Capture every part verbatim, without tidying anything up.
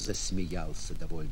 засмеялся довольно.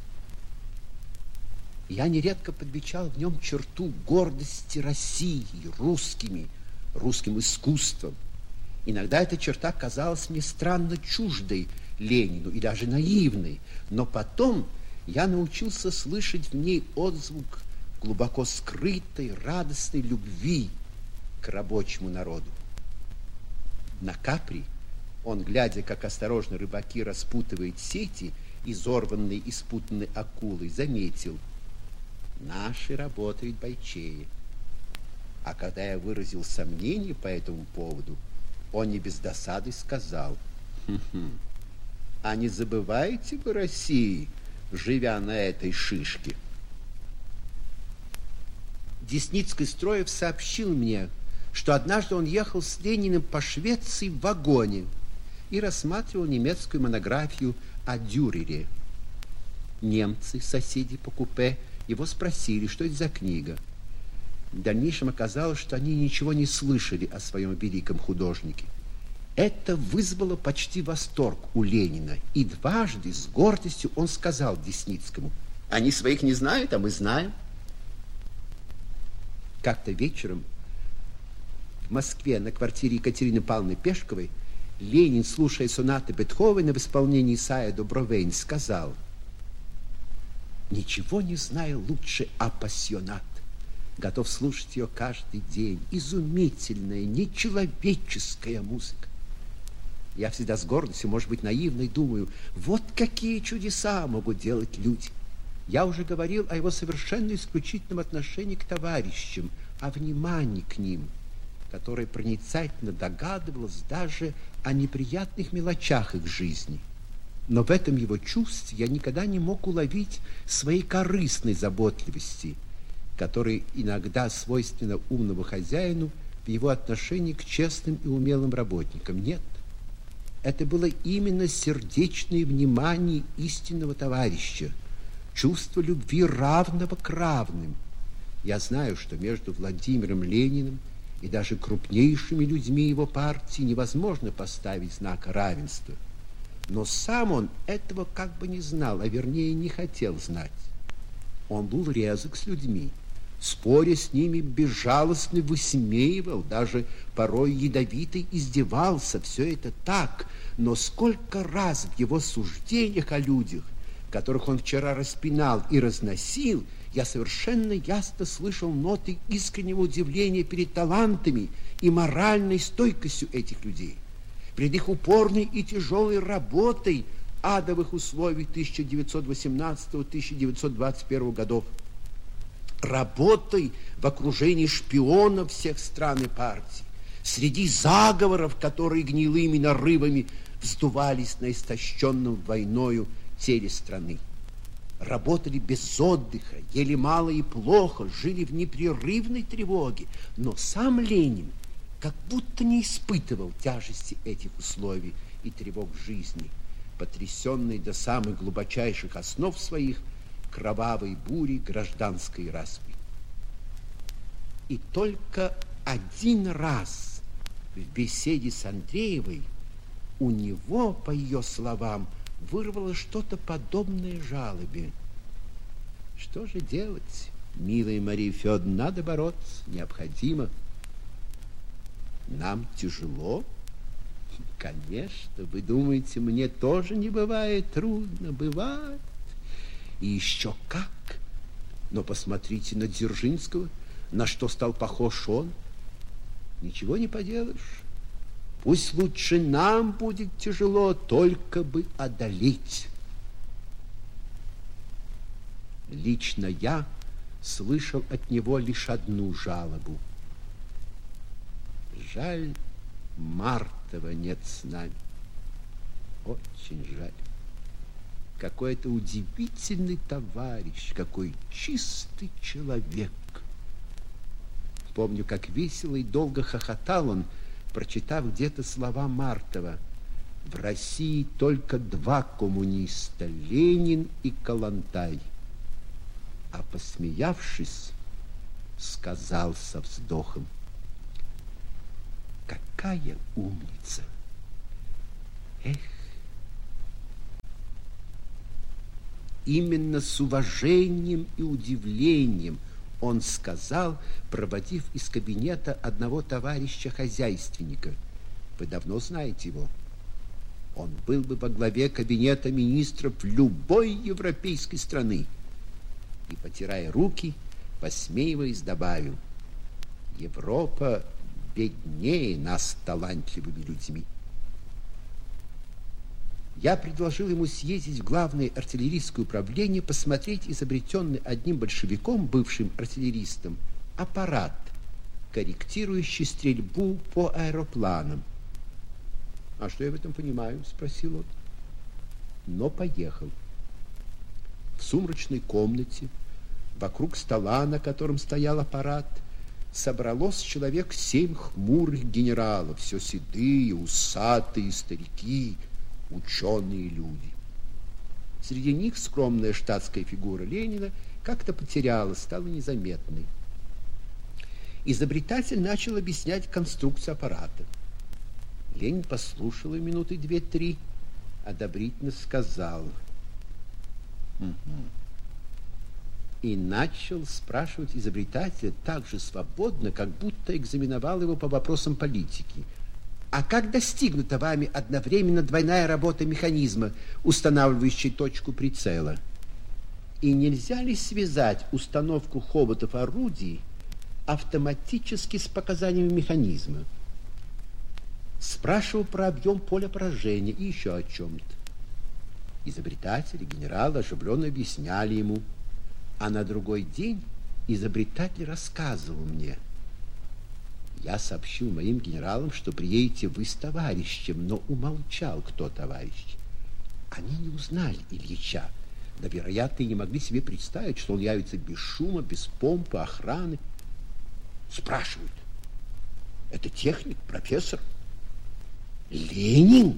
Я нередко подмечал в нем черту гордости России, русскими, русским искусством. Иногда эта черта казалась мне странно чуждой Ленину и даже наивной, но потом я научился слышать в ней отзвук глубоко скрытой, радостной любви к рабочему народу. На Капри он, глядя, как осторожно рыбаки распутывают сети, изорванные и спутанной акулой, заметил: наши работают бойчее. А когда я выразил сомнение по этому поводу, он не без досады сказал: хм-хм, а не забывайте вы России, живя на этой шишке? Десницкий-Строев сообщил мне, что однажды он ехал с Лениным по Швеции в вагоне и рассматривал немецкую монографию о Дюрере. Немцы, соседи по купе, его спросили, что это за книга. В дальнейшем оказалось, что они ничего не слышали о своем великом художнике. Это вызвало почти восторг у Ленина, и дважды с гордостью он сказал Десницкому: они своих не знают, а мы знаем. Как-то вечером в Москве на квартире Екатерины Павловны Пешковой Ленин, слушая сонаты Бетховена в исполнении Исайя Добровейн, сказал: ничего не знаю лучше апассионат. Готов слушать ее каждый день. Изумительная, нечеловеческая музыка. Я всегда с гордостью, может быть, наивной, думаю, вот какие чудеса могут делать люди. Я уже говорил о его совершенно исключительном отношении к товарищам, о внимании к ним, которое проницательно догадывалось даже о неприятных мелочах их жизни. Но в этом его чувстве я никогда не мог уловить своей корыстной заботливости, которая иногда свойственна умному хозяину в его отношении к честным и умелым работникам. Нет, это было именно сердечное внимание истинного товарища, чувство любви равного к равным. Я знаю, что между Владимиром Лениным и даже крупнейшими людьми его партии невозможно поставить знак равенства. Но сам он этого как бы не знал, а вернее не хотел знать. Он был резок с людьми, споря с ними, безжалостно высмеивал, даже порой ядовито издевался. Все это так, но сколько раз в его суждениях о людях, которых он вчера распинал и разносил, я совершенно ясно слышал ноты искреннего удивления перед талантами и моральной стойкостью этих людей, перед их упорной и тяжелой работой адовых условий тысяча девятьсот восемнадцатого — тысяча девятьсот двадцать первого годов, работой в окружении шпионов всех стран и партий, среди заговоров, которые гнилыми нарывами вздувались на истощенном войною теле страны. Работали без отдыха, ели мало и плохо, жили в непрерывной тревоге, но сам Ленин как будто не испытывал тяжести этих условий и тревог жизни, потрясенный до самых глубочайших основ своих кровавой бури гражданской распри. И только один раз в беседе с Андреевой у него, по ее словам, вырвало что-то подобное жалобе. Что же делать, милая Мария Федоровна, надо бороться, необходимо. Нам тяжело? Конечно, вы думаете, мне тоже не бывает трудно? Бывает. И еще как. Но посмотрите на Дзержинского, на что стал похож он. Ничего не поделаешь. Пусть лучше нам будет тяжело, только бы одолеть. Лично я слышал от него лишь одну жалобу. Жаль, Мартова нет с нами. Очень жаль. Какой это удивительный товарищ, какой чистый человек. Помню, как весело и долго хохотал он, прочитав где-то слова Мартова: в России только два коммуниста, Ленин и Калантай. А посмеявшись, сказал со вздохом: какая умница! Эх, именно с уважением и удивлением он сказал, проводив из кабинета одного товарища-хозяйственника. Вы давно знаете его. Он был бы во главе кабинета министров любой европейской страны. И, потирая руки, посмеиваясь, добавил: Европа беднее нас талантливыми людьми. Я предложил ему съездить в главное артиллерийское управление, посмотреть изобретенный одним большевиком, бывшим артиллеристом, аппарат, корректирующий стрельбу по аэропланам. «А что я в этом понимаю?» – спросил он. Но поехал. В сумрачной комнате, вокруг стола, на котором стоял аппарат, собралось человек семь хмурых генералов, все седые, усатые старики, ученые люди. Среди них скромная штатская фигура Ленина как-то потерялась, стала незаметной. Изобретатель начал объяснять конструкцию аппарата. Ленин послушал минуты две-три, одобрительно сказал: «Угу». И начал спрашивать изобретателя так же свободно, как будто экзаменовал его по вопросам политики. А как достигнута вами одновременно двойная работа механизма, устанавливающей точку прицела? И нельзя ли связать установку хоботов орудий автоматически с показаниями механизма? Спрашивал про объем поля поражения и еще о чем-то. Изобретатели, генералы оживленно объясняли ему. А на другой день изобретатель рассказывал мне: я сообщил моим генералам, что приедете вы с товарищем, но умолчал, кто товарищ. Они не узнали Ильича, да, вероятно, и не могли себе представить, что он явится без шума, без помпы, охраны. Спрашивают: это техник, профессор? Ленин?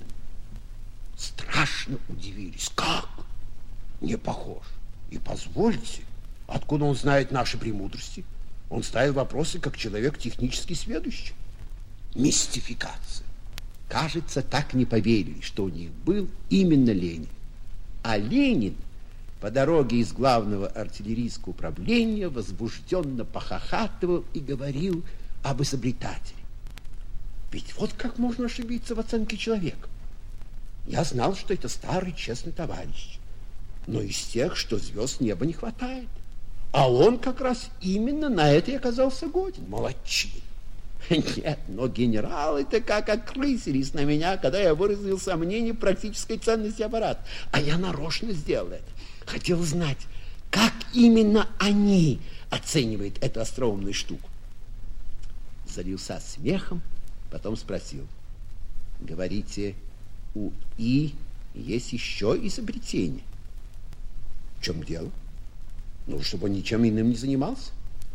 Страшно удивились. Как? Не похож. И позвольте, откуда он знает наши премудрости? Он ставил вопросы, как человек технически сведущий. Мистификация. Кажется, так не поверили, что у них был именно Ленин. А Ленин по дороге из главного артиллерийского управления возбужденно похохатывал и говорил об изобретателе. Ведь вот как можно ошибиться в оценке человека. Я знал, что это старый честный товарищ, но из тех, что звезд неба не хватает. А он как раз именно на это и оказался годен. Молодчина. Нет, но генералы-то как окрысились на меня, когда я выразил сомнение в практической ценности аппарата. А я нарочно сделал это. Хотел знать, как именно они оценивают эту остроумную штуку. Залился смехом, потом спросил: говорите, у И есть еще изобретение? В чем дело? Ну, чтобы он ничем иным не занимался.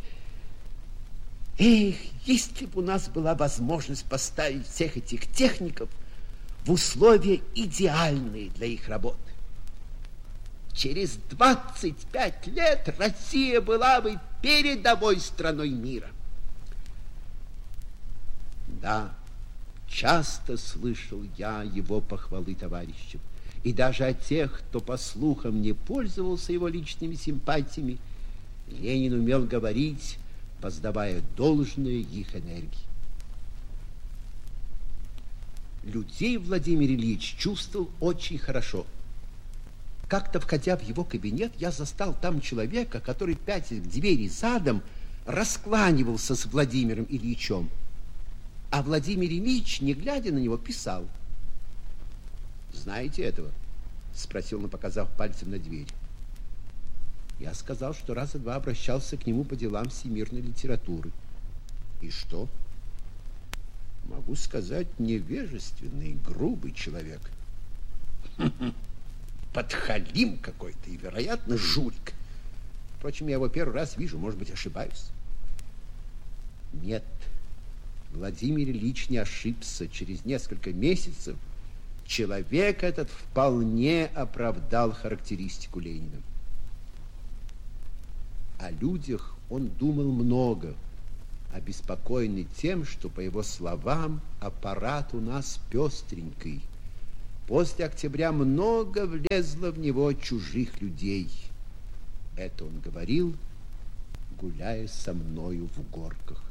Эх, если бы у нас была возможность поставить всех этих техников в условия идеальные для их работы. Через двадцать пять лет Россия была бы передовой страной мира. Да, часто слышал я его похвалы товарищам. И даже о тех, кто, по слухам, не пользовался его личными симпатиями, Ленин умел говорить, воздавая должное их энергии. Людей Владимир Ильич чувствовал очень хорошо. Как-то, входя в его кабинет, я застал там человека, который, пятясь к двери задом, раскланивался с Владимиром Ильичем. А Владимир Ильич, не глядя на него, писал. «Знаете этого?» — спросил он, показав пальцем на дверь. Я сказал, что раза два обращался к нему по делам всемирной литературы. И что? Могу сказать, невежественный, грубый человек. Подхалим какой-то и, вероятно, жулик. Впрочем, я его первый раз вижу, может быть, ошибаюсь. Нет, Владимир Ильич не ошибся. Через несколько месяцев человек этот вполне оправдал характеристику Ленина. О людях он думал много, обеспокоенный тем, что, по его словам, аппарат у нас пестренький. После октября много влезло в него чужих людей. Это он говорил, гуляя со мною в горках.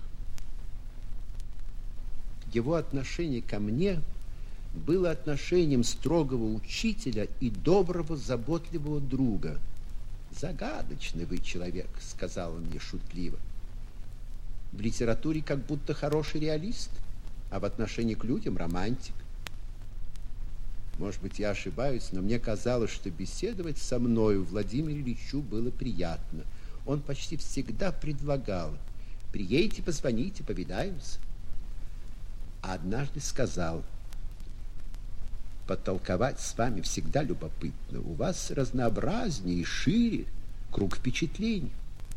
Его отношение ко мне было отношением строгого учителя и доброго, заботливого друга. «Загадочный вы человек», — сказал он мне шутливо. «В литературе как будто хороший реалист, а в отношении к людям романтик». Может быть, я ошибаюсь, но мне казалось, что беседовать со мною Владимиру Ильичу было приятно. Он почти всегда предлагал: «Приедете, позвоните, повидаемся». А однажды сказал: «Потолковать с вами всегда любопытно. У вас разнообразнее и шире круг впечатлений».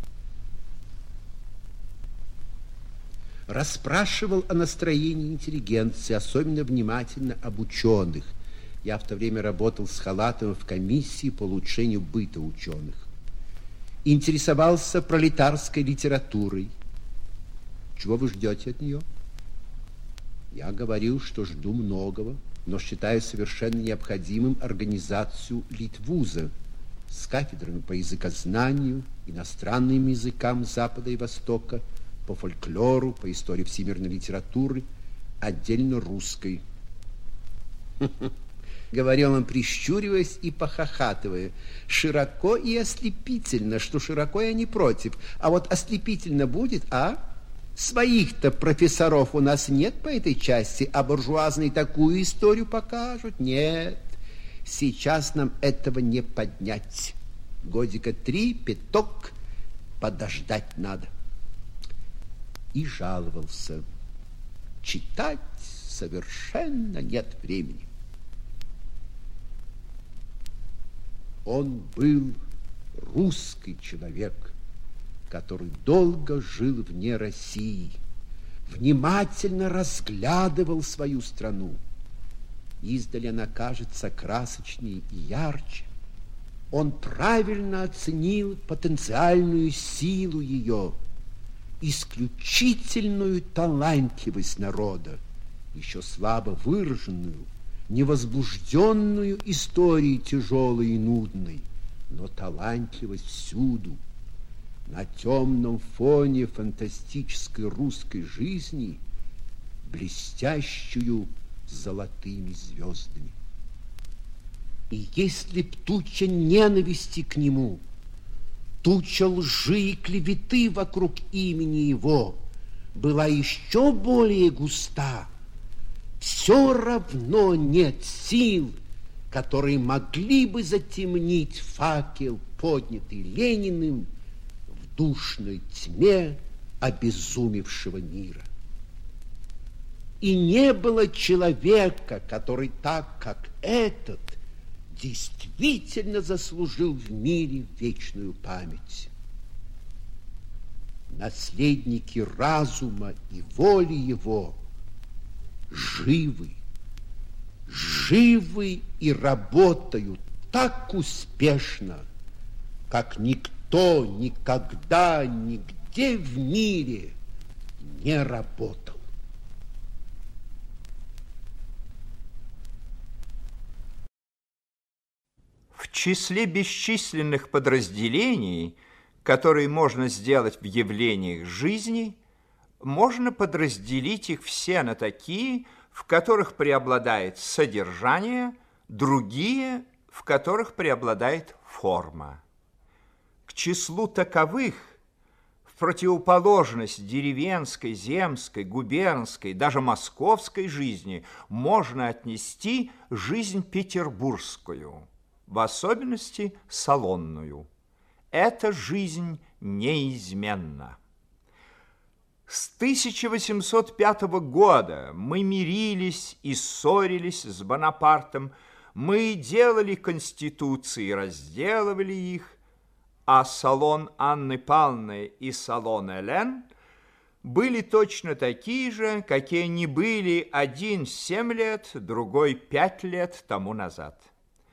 Расспрашивал о настроении интеллигенции, особенно внимательно об ученых. Я в то время работал с Халатовым в комиссии по улучшению быта ученых. Интересовался пролетарской литературой. Чего вы ждете от нее? Я говорил, что жду многого, но считаю совершенно необходимым организацию Литвуза с кафедрами по языкознанию, иностранным языкам Запада и Востока, по фольклору, по истории всемирной литературы, отдельно русской. Говорил он, прищуриваясь и похохатывая, широко и ослепительно, что широко я не против, а вот ослепительно будет, а? Своих-то профессоров у нас нет по этой части, а буржуазные такую историю покажут. Нет, сейчас нам этого не поднять. Годика три, пяток, подождать надо. И жаловался: читать совершенно нет времени. Он был русский человек, который долго жил вне России, внимательно разглядывал свою страну. Издали она кажется красочнее и ярче. Он правильно оценил потенциальную силу ее, исключительную талантливость народа, еще слабо выраженную, невозбужденную историей тяжелой и нудной, но талантливость всюду. На темном фоне фантастической русской жизни, блестящую золотыми звездами. И если б туча ненависти к нему, туча лжи и клеветы вокруг имени его была еще более густа, все равно нет сил, которые могли бы затемнить факел, поднятый Лениным в душной тьме обезумевшего мира. И не было человека, который так, как этот, действительно заслужил в мире вечную память. Наследники разума и воли его живы, живы и работают так успешно, как никто никогда нигде в мире не работал. В числе бесчисленных подразделений, которые можно сделать в явлениях жизни, можно подразделить их все на такие, в которых преобладает содержание, другие, в которых преобладает форма. К числу таковых, в противоположность деревенской, земской, губернской, даже московской жизни, можно отнести жизнь петербургскую, в особенности салонную. Эта жизнь неизменна. С тысяча восемьсот пятого года мы мирились и ссорились с Бонапартом, мы делали конституции и разделывали их, а салон Анны Павловны и салон Элен были точно такие же, какие они были один семь лет, другой пять лет тому назад.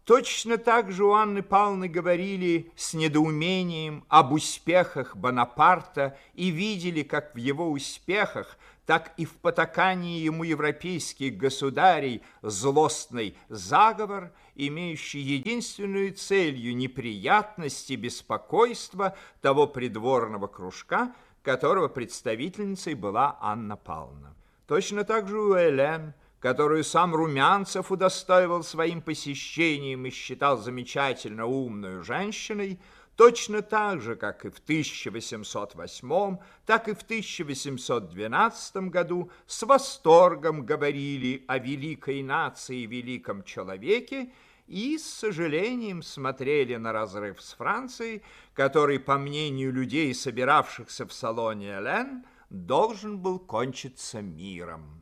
Точно так же у Анны Павловны говорили с недоумением об успехах Бонапарта и видели, как в его успехах, так и в потакании ему европейских государей злостный заговор, имеющий единственную целью неприятность и беспокойство того придворного кружка, которого представительницей была Анна Павловна. Точно так же у Элен, которую сам Румянцев удостаивал своим посещением и считал замечательно умную женщиной, точно так же, как и в тысяча восемьсот восьмом, так и в тысяча восемьсот двенадцатом году с восторгом говорили о великой нации и великом человеке и с сожалением смотрели на разрыв с Францией, который, по мнению людей, собиравшихся в салоне Элен, должен был кончиться миром.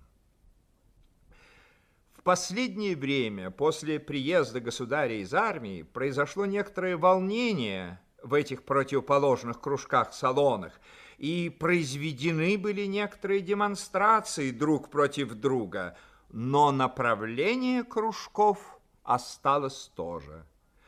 В последнее время, после приезда государя из армии, произошло некоторое волнение в этих противоположных кружках-салонах, и произведены были некоторые демонстрации друг против друга, но направление кружков осталось то же.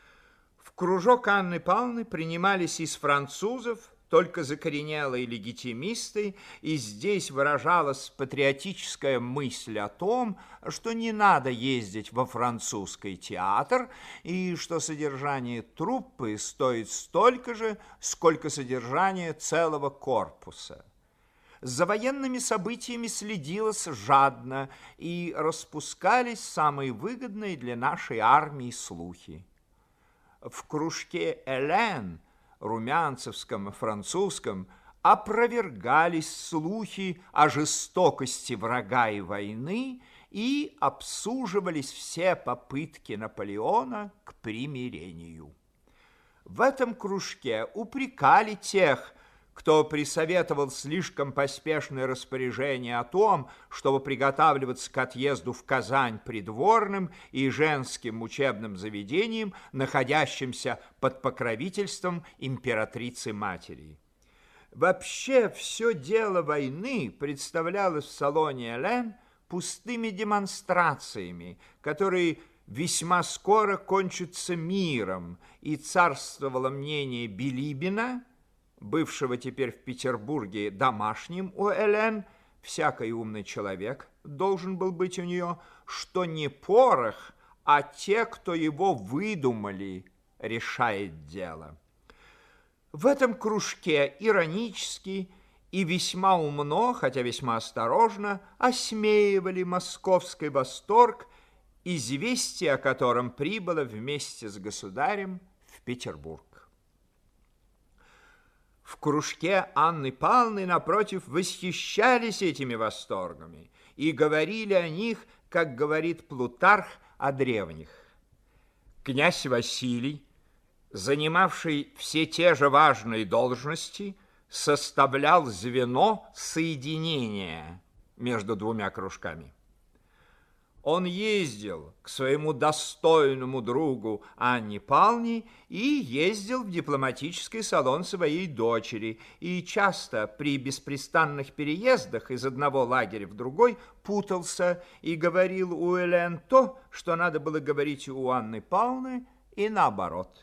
В кружок Анны Павловны принимались из французов только закоренелые легитимисты, и здесь выражалась патриотическая мысль о том, что не надо ездить во французский театр, и что содержание труппы стоит столько же, сколько содержание целого корпуса. За военными событиями следилось жадно, и распускались самые выгодные для нашей армии слухи. В кружке «Элен», румянцевском и французском, опровергались слухи о жестокости врага и войны и обсуживались все попытки Наполеона к примирению. В этом кружке упрекали тех, кто присоветовал слишком поспешное распоряжение о том, чтобы приготавливаться к отъезду в Казань придворным и женским учебным заведениям, находящимся под покровительством императрицы-матери. Вообще, все дело войны представлялось в салоне Элен пустыми демонстрациями, которые весьма скоро кончатся миром, и царствовало мнение Билибина, бывшего теперь в Петербурге домашним у Элен, всякий умный человек должен был быть у нее, что не порох, а те, кто его выдумали, решает дело. В этом кружке иронически и весьма умно, хотя весьма осторожно, осмеивали московский восторг, известие о котором прибыло вместе с государем в Петербург. В кружке Анны Павловны, напротив, восхищались этими восторгами и говорили о них, как говорит Плутарх о древних. Князь Василий, занимавший все те же важные должности, составлял звено соединения между двумя кружками. Он ездил к своему достойному другу Анне Павловне и ездил в дипломатический салон своей дочери, и часто при беспрестанных переездах из одного лагеря в другой путался и говорил у Элен то, что надо было говорить у Анны Павловны, и наоборот.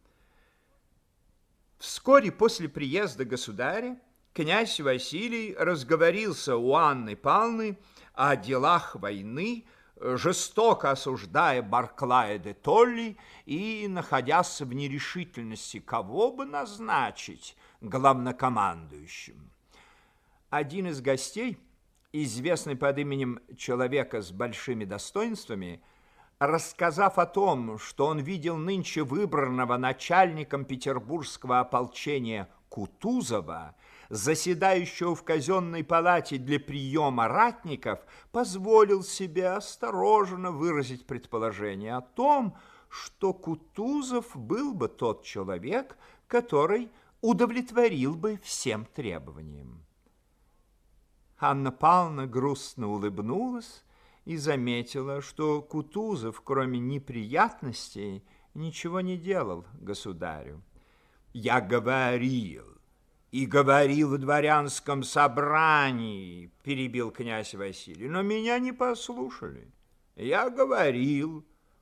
Вскоре после приезда государя князь Василий разговорился у Анны Павловны о делах войны, жестоко осуждая Барклая де Толли и находясь в нерешительности, кого бы назначить главнокомандующим. Один из гостей, известный под именем человека с большими достоинствами, рассказав о том, что он видел нынче выбранного начальником петербургского ополчения Кутузова, заседающего в казенной палате для приема ратников, позволил себе осторожно выразить предположение о том, что Кутузов был бы тот человек, который удовлетворил бы всем требованиям. Анна Павловна грустно улыбнулась и заметила, что Кутузов, кроме неприятностей, ничего не делал государю. «Я говорил, и говорил в дворянском собрании», перебил князь Василий, «но меня не послушали. Я говорил,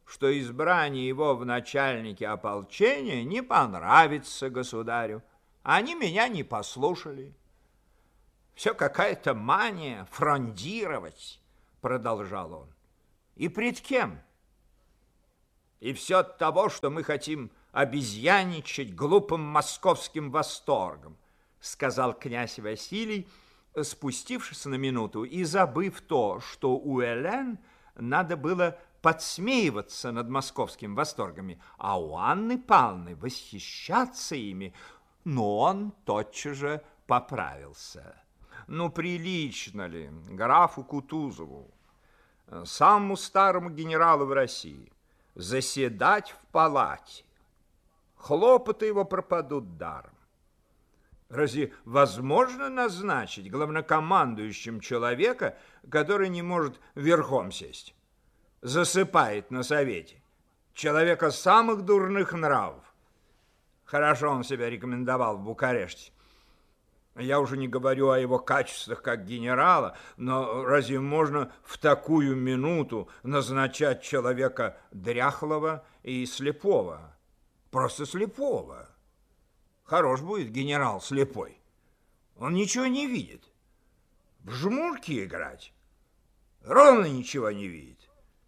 что избрание его в начальники ополчения не понравится государю. Они меня не послушали. Все какая-то мания фрондировать, продолжал он. И пред кем? И все от того, что мы хотим обезьяничать глупым московским восторгом, сказал князь Василий, спустившись на минуту и забыв то, что у Элен надо было подсмеиваться над московскими восторгами, а у Анны Павловны восхищаться ими, но он тотчас же поправился. Ну, прилично ли графу Кутузову, самому старому генералу в России, заседать в палате? Хлопоты его пропадут даром. Разве возможно назначить главнокомандующим человека, который не может верхом сесть? Засыпает на совете. Человека самых дурных нравов. Хорошо он себя рекомендовал в Букареште. Я уже не говорю о его качествах как генерала, но разве можно в такую минуту назначать человека дряхлого и слепого? Просто слепого. Хорош будет генерал слепой. Он ничего не видит. В жмурки играть. Ровно ничего не видит.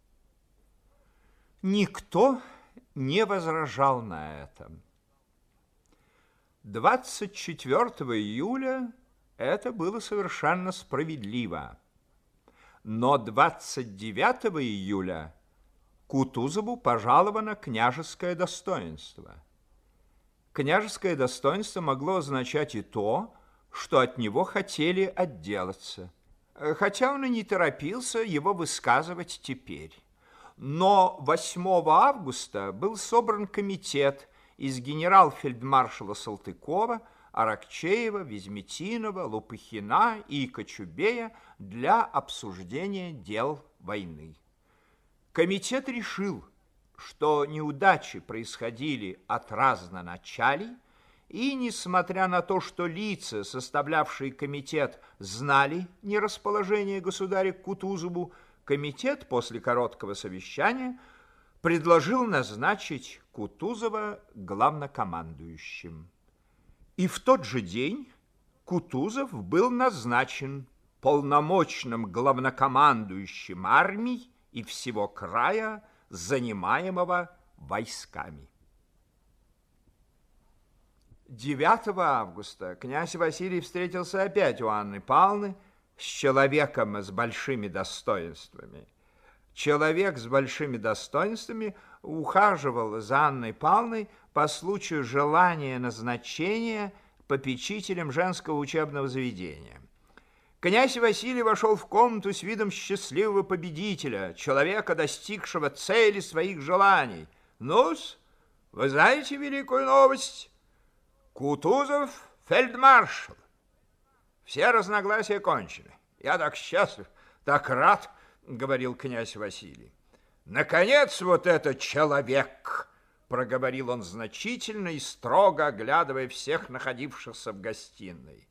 Никто не возражал на это. двадцать четвёртого июля это было совершенно справедливо. Но двадцать девятого июля Кутузову пожаловано княжеское достоинство. Княжеское достоинство могло означать и то, что от него хотели отделаться, хотя он и не торопился его высказывать теперь. Но восьмого августа был собран комитет из генерал-фельдмаршала Салтыкова, Аракчеева, Везметинова, Лопыхина и Кочубея для обсуждения дел войны. Комитет решил, что неудачи происходили от разноначалий, и, несмотря на то, что лица, составлявшие комитет, знали нерасположение государя к Кутузову, комитет после короткого совещания предложил назначить Кутузова главнокомандующим. И в тот же день Кутузов был назначен полномочным главнокомандующим армий и всего края, занимаемого войсками. девятого августа князь Василий встретился опять у Анны Павловны с человеком с большими достоинствами. Человек с большими достоинствами ухаживал за Анной Павловной по случаю желания назначения попечителем женского учебного заведения. Князь Василий вошел в комнату с видом счастливого победителя, человека, достигшего цели своих желаний. Ну-с, вы знаете великую новость? Кутузов фельдмаршал. Все разногласия кончены. Я так счастлив, так рад, говорил князь Василий. Наконец, вот этот человек, проговорил он значительно и строго, оглядывая всех находившихся в гостиной.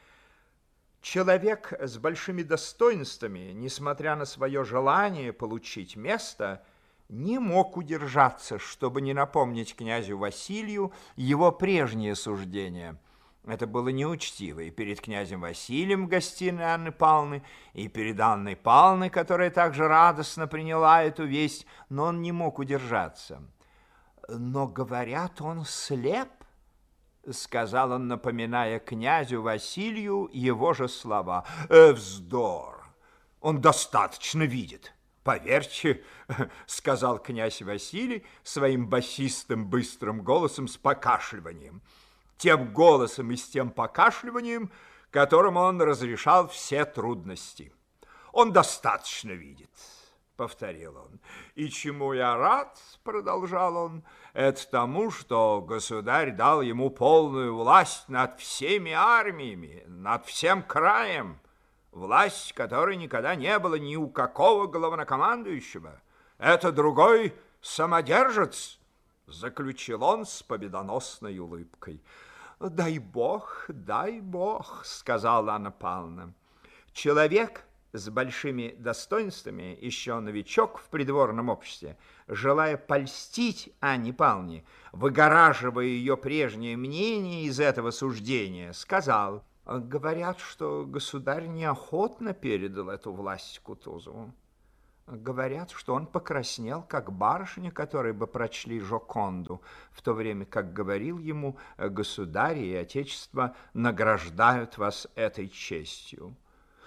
Человек с большими достоинствами, несмотря на свое желание получить место, не мог удержаться, чтобы не напомнить князю Василию его прежнее суждение. Это было неучтиво и перед князем Василием в гостиной Анны Павловны, и перед Анной Павловной, которая также радостно приняла эту весть, но он не мог удержаться. «Но, говорят, он слеп», — сказал он, напоминая князю Василию его же слова. «Э, вздор! Он достаточно видит. Поверьте, — сказал князь Василий своим басистым быстрым голосом с покашливанием, тем голосом и с тем покашливанием, которым он разрешал все трудности. Он достаточно видит». Повторил он. «И чему я рад, — продолжал он, — это тому, что государь дал ему полную власть над всеми армиями, над всем краем, власть, которой никогда не было ни у какого главнокомандующего. Это другой самодержец, — заключил он с победоносной улыбкой. «Дай Бог, дай Бог, — сказала Анна Павловна. Человек с большими достоинствами, еще новичок в придворном обществе, желая польстить Анне Павловне, выгораживая ее прежнее мнение из этого суждения, сказал: говорят, что государь неохотно передал эту власть Кутузову. Говорят, что он покраснел, как барышня, которые бы прочли Жоконду, в то время как говорил ему: государь и отечество награждают вас этой честью.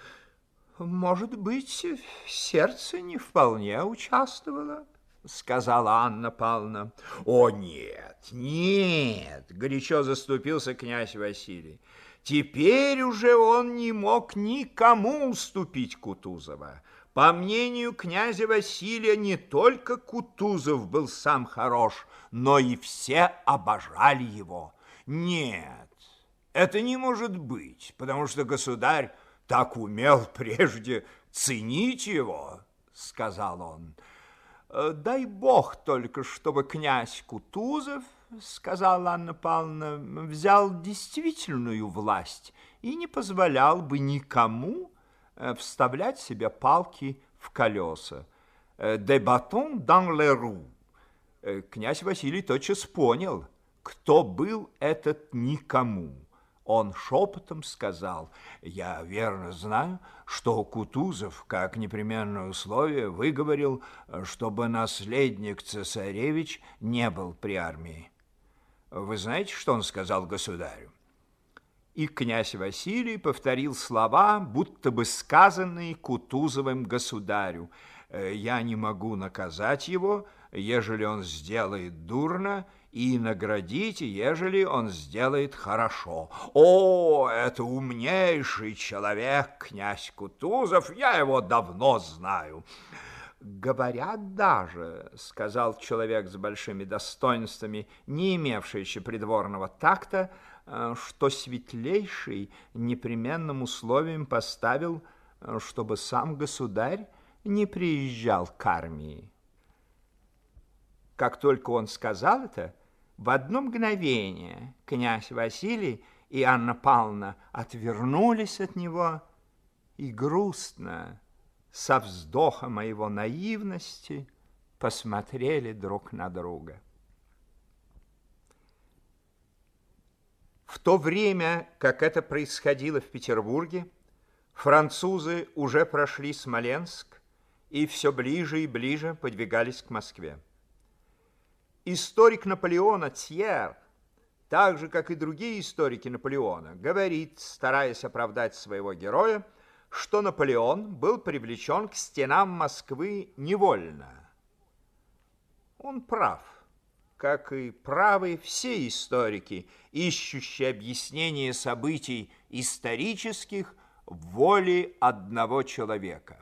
Может быть, сердце не вполне участвовало, сказала Анна Павловна. О, нет, нет, горячо заступился князь Василий. Теперь уже он не мог никому уступить Кутузова. По мнению князя Василия, не только Кутузов был сам хорош, но и все обожали его. Нет, это не может быть, потому что государь так умел прежде ценить его, сказал он. Дай бог только, чтобы князь Кутузов, сказала Анна Павловна, взял действительную власть и не позволял бы никому вставлять себе палки в колеса. «Des bâtons dans les roues». Князь Василий тотчас понял, кто был этот никому. Он шепотом сказал: я верно знаю, что Кутузов, как непременное условие, выговорил, чтобы наследник цесаревич не был при армии. Вы знаете, что он сказал государю? И князь Василий повторил слова, будто бы сказанные Кутузовым государю: «Я не могу наказать его, ежели он сделает дурно, и наградите, ежели он сделает хорошо». О, это умнейший человек, князь Кутузов, я его давно знаю. Говорят даже, сказал человек с большими достоинствами, не имевший еще придворного такта, что светлейший непременным условием поставил, чтобы сам государь не приезжал к армии. Как только он сказал это, в одно мгновение князь Василий и Анна Павловна отвернулись от него и грустно, со вздохом его наивности, посмотрели друг на друга. В то время, как это происходило в Петербурге, французы уже прошли Смоленск и все ближе и ближе подвигались к Москве. Историк Наполеона Тьер, так же, как и другие историки Наполеона, говорит, стараясь оправдать своего героя, что Наполеон был привлечен к стенам Москвы невольно. Он прав, как и правы все историки, ищущие объяснение событий исторических в воле одного человека.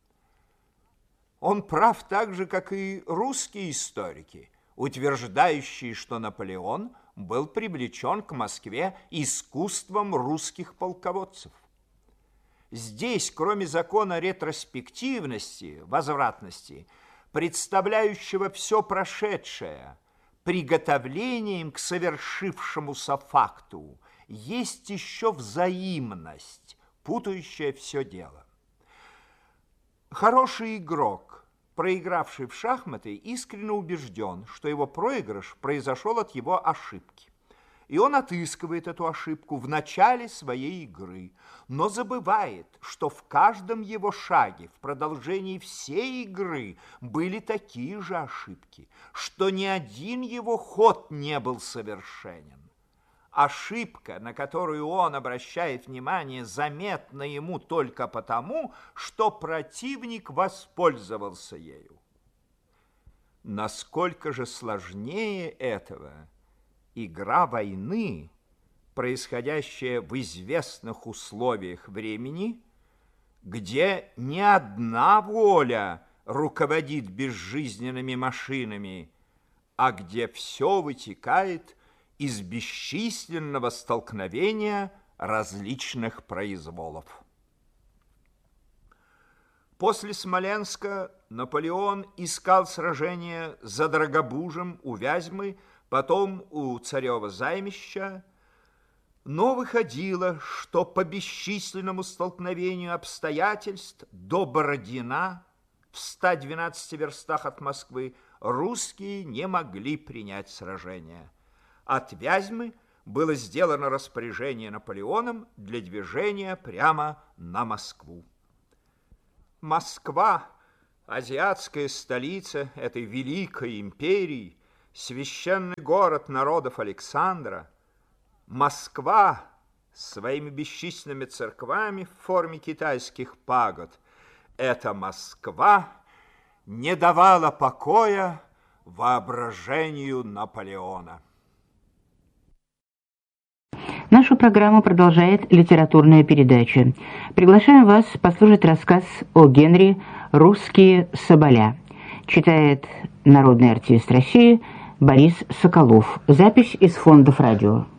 Он прав так же, как и русские историки, утверждающие, что Наполеон был привлечен к Москве искусством русских полководцев. Здесь, кроме закона ретроспективности, возвратности, представляющего все прошедшее, приготовлением к совершившемуся факту, есть еще взаимность, путающая все дело. Хороший игрок, проигравший в шахматы, искренне убежден, что его проигрыш произошел от его ошибки. И он отыскивает эту ошибку в начале своей игры, но забывает, что в каждом его шаге в продолжении всей игры были такие же ошибки, что ни один его ход не был совершенен. Ошибка, на которую он обращает внимание, заметна ему только потому, что противник воспользовался ею. Насколько же сложнее этого игра войны, происходящая в известных условиях времени, где ни одна воля руководит безжизненными машинами, а где все вытекает из бесчисленного столкновения различных произволов. После Смоленска Наполеон искал сражения за Драгобужем у Вязьмы, потом у Царева Займища, Но выходило, что по бесчисленному столкновению обстоятельств до Бородина в ста двенадцати верстах от Москвы русские не могли принять сражение. От Вязьмы было сделано распоряжение Наполеоном для движения прямо на Москву. Москва, азиатская столица этой великой империи, священный город народов Александра, Москва своими бесчисленными церквами в форме китайских пагод, эта Москва не давала покоя воображению Наполеона. Нашу программу продолжает литературная передача. Приглашаем вас послушать рассказ о Генри «Русские соболя». Читает народный артист России Борис Соколов. Запись из фондов радио.